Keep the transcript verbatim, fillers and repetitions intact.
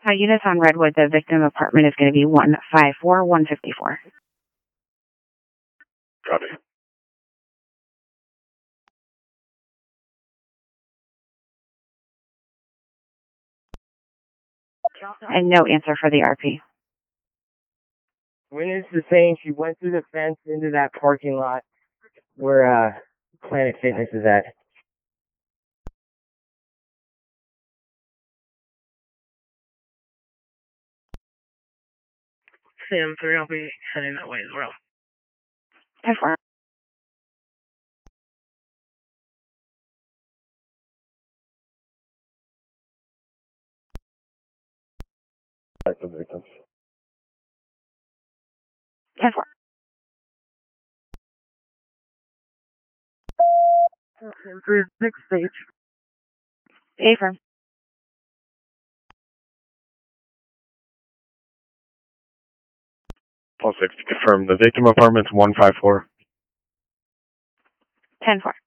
Uh, units on Redwood, the victim apartment is going to be one five four, one fifty-four. Copy. And no answer for the R P. Witness is saying she went through the fence into that parking lot where uh, Planet Fitness is at. Sam three, I'll be heading that way as well. ten four. Back to the victims. ten four. Sam three is next stage. Affirm. Paul six to confirm the victim apartment's one five four. ten four.